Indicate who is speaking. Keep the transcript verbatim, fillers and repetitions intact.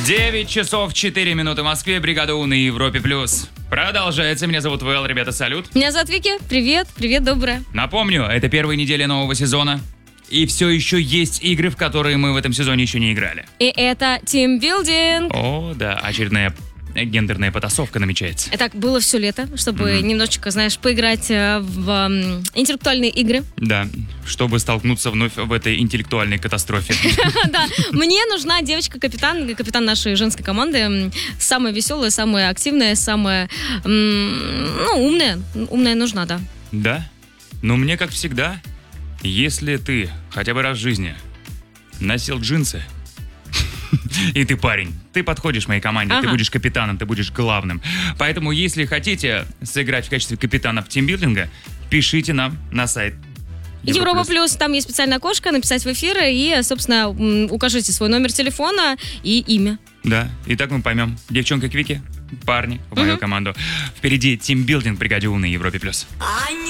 Speaker 1: девять часов четыре минуты в Москве. Бригада У на Европе плюс. Продолжается. Меня зовут Вэл. Ребята, салют.
Speaker 2: Меня зовут Вики. Привет. Привет, доброе.
Speaker 1: Напомню, это первая неделя нового сезона. И все еще есть игры, в которые мы в этом сезоне еще не играли.
Speaker 2: И это тимбилдинг.
Speaker 1: О, да, очередная гендерная потасовка намечается.
Speaker 2: Итак, было все лето, чтобы
Speaker 1: Mm-hmm.
Speaker 2: немножечко, знаешь, поиграть э, в э, интеллектуальные игры.
Speaker 1: Да, чтобы столкнуться вновь в этой интеллектуальной катастрофе.
Speaker 2: Да, мне нужна девочка-капитан, капитан нашей женской команды. Самая веселая, самая активная, самая, ну, умная. Умная нужна, да.
Speaker 1: Да? Но мне, как всегда, если ты хотя бы раз в жизни носил джинсы, и ты парень, ты подходишь моей команде,
Speaker 2: Ага.
Speaker 1: ты будешь капитаном, ты будешь главным. Поэтому, если хотите сыграть в качестве капитанов тимбилдинга, пишите нам на сайт
Speaker 2: Европа Плюс, там есть специальное окошко, написать в эфир и, собственно, м, укажите свой номер телефона и имя.
Speaker 1: Да, и так мы поймем, девчонка Квики, парни в мою
Speaker 2: Мгм.
Speaker 1: команду. Впереди тимбилдинг в бригаде У на Европе плюс.
Speaker 3: I